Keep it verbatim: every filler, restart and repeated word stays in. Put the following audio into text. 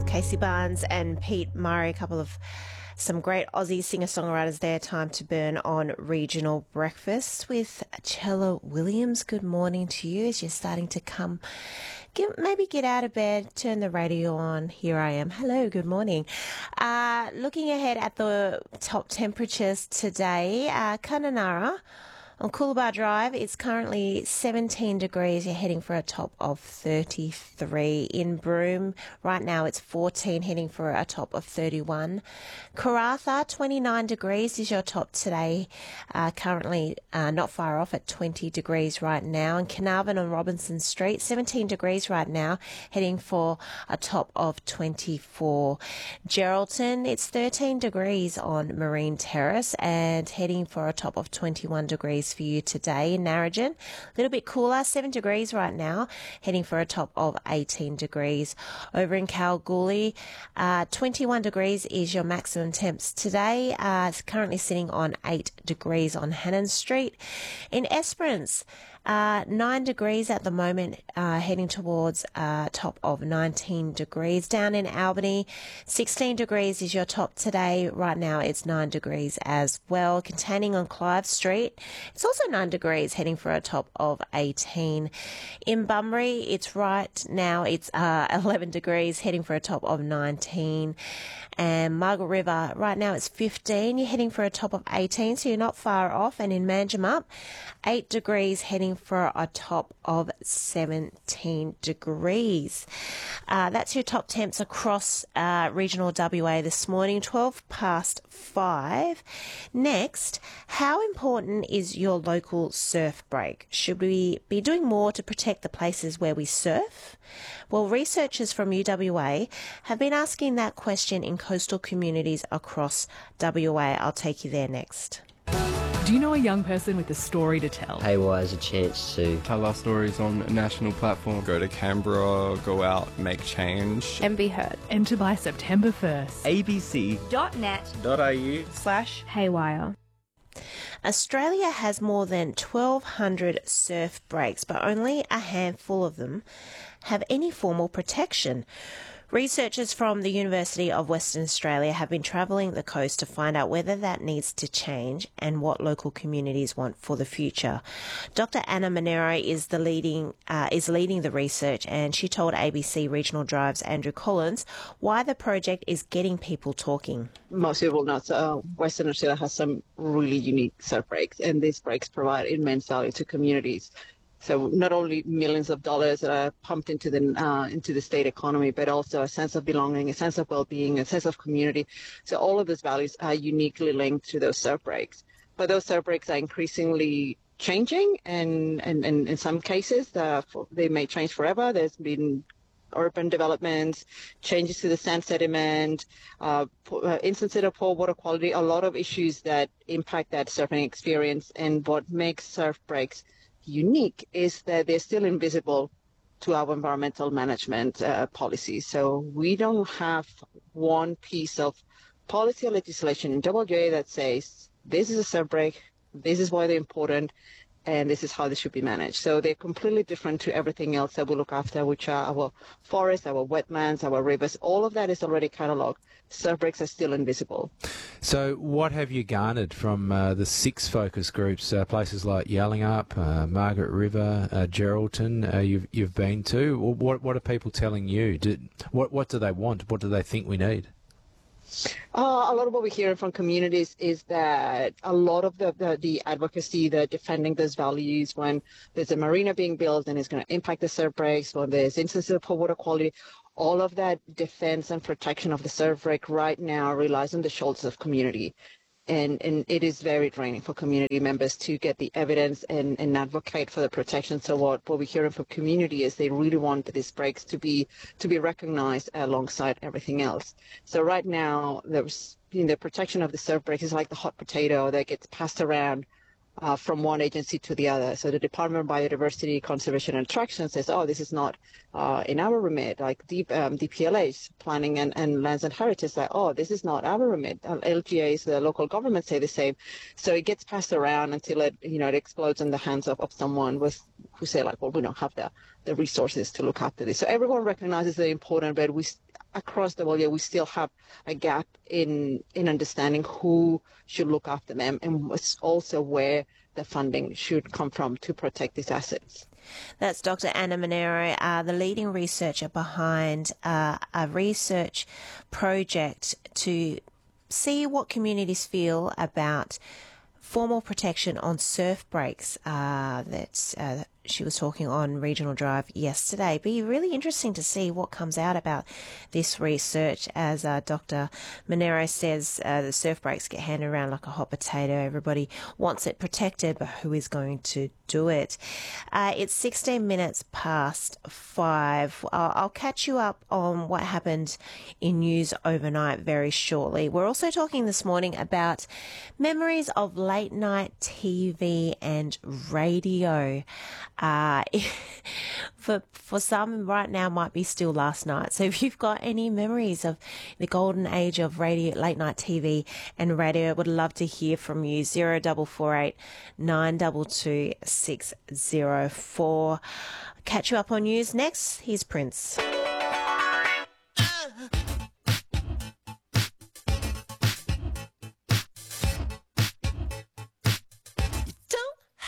Casey Barnes and Pete Murray, a couple of some great Aussie singer-songwriters there. Time to burn on Regional Breakfast with Chella Williams. Good morning to you as you're starting to come. Get, maybe get out of bed, turn the radio on. Here I am. Hello, good morning. Uh, looking ahead at the top temperatures today, uh, Kununurra on Coolabah Drive, it's currently seventeen degrees. You're heading for a top of thirty-three. In Broome, right now it's fourteen, heading for a top of thirty-one. Karratha, twenty-nine degrees is your top today. Uh, currently uh, not far off at twenty degrees right now. And Carnarvon on Robinson Street, seventeen degrees right now, heading for a top of twenty-four. Geraldton, it's thirteen degrees on Marine Terrace and heading for a top of twenty-one degrees for you today. In Narrogin, a little bit cooler, seven degrees right now, heading for a top of eighteen degrees. Over in Kalgoorlie, uh, twenty-one degrees is your maximum temps today. Uh, it's currently sitting on eight degrees on Hannon Street. In Esperance, Uh, nine degrees at the moment, uh, heading towards a uh, top of nineteen degrees. Down in Albany, sixteen degrees is your top today. Right now it's nine degrees as well. Containing on Clive Street, it's also nine degrees, heading for a top of eighteen. In Bunbury, it's right now it's uh, eleven degrees, heading for a top of nineteen. And Margaret River, right now it's fifteen. You're heading for a top of eighteen, so you're not far off. And in Manjimup, eight degrees, heading for a top of seventeen degrees. Uh, that's your top temps across uh, regional W A this morning, twelve past five. Next, how important is your local surf break? Should we be doing more to protect the places where we surf? Well, researchers from U W A have been asking that question in coastal communities across W A. I'll take you there next. Do you know a young person with a story to tell? Haywire is a chance to tell our stories on a national platform. Go to Canberra, go out, make change. And be heard. Enter by September first. abc.net.au slash haywire. Australia has more than twelve hundred surf breaks, but only a handful of them have any formal protection. Researchers from the University of Western Australia have been travelling the coast to find out whether that needs to change and what local communities want for the future. Doctor Anna Monero is the leading uh, is leading the research, and she told A B C Regional Drive's Andrew Collins why the project is getting people talking. Most people know uh, Western Australia has some really unique surf breaks, and these breaks provide immense value to communities. So not only millions of dollars that are pumped into the uh, into the state economy, but also a sense of belonging, a sense of well-being, a sense of community. So all of those values are uniquely linked to those surf breaks. But those surf breaks are increasingly changing, and, and, and in some cases uh, they may change forever. There's been urban developments, changes to the sand sediment, uh, instances of poor water quality, a lot of issues that impact that surfing experience. And what makes surf breaks unique is that they're still invisible to our environmental management uh, policies. So we don't have one piece of policy or legislation in W A that says this is a surf break, this is why they're important, and this is how they should be managed. So they're completely different to everything else that we look after, which are our forests, our wetlands, our rivers. All of that is already catalogued. Surf breaks are still invisible. So what have you garnered from uh, the six focus groups, uh, places like Yallingup, uh, Margaret River, uh, Geraldton, uh, you've, you've been to? What, what are people telling you? Do, what, what do they want? What do they think we need? Uh, a lot of what we hear from communities is that a lot of the, the, the advocacy, the defending those values when there's a marina being built and it's going to impact the surf breaks, when there's instances of poor water quality, all of that defense and protection of the surf break right now relies on the shoulders of community. And, and it is very draining for community members to get the evidence and, and advocate for the protection. So what, what we're hearing from community is they really want these breaks to be to be recognized alongside everything else. So right now, there's you know, the protection of the surf breaks is like the hot potato that gets passed around uh, from one agency to the other. So the Department of Biodiversity, Conservation and Attraction says, oh, this is not uh, in our remit, like D, um, D P L A's Planning and, and Lands and Heritage, like, oh, this is not our remit. Uh, L G A's, the local government, say the same. So it gets passed around until it, you know, it explodes in the hands of, of someone with who say like, well, we don't have the, the resources to look after this. So everyone recognizes they're important, but we across the world, yeah, we still have a gap in in understanding who should look after them and what's also where the funding should come from to protect these assets. That's Doctor Anna Monero, uh, the leading researcher behind uh, a research project to see what communities feel about formal protection on surf breaks. Uh, that uh, she was talking on Regional Drive yesterday. Be really interesting to see what comes out about this research. As uh, Doctor Monero says, uh, the surf breaks get handed around like a hot potato. Everybody wants it protected, but who is going to do it? Uh, it's sixteen minutes past five. I'll, I'll catch you up on what happened in news overnight very shortly. We're also talking this morning about memories of late night T V and radio. Uh, for for some right now might be still last night. So if you've got any memories of the golden age of radio, late night T V and radio, would love to hear from you. Zero double four eight nine double two six zero four. Catch you up on news next. Here's Prince.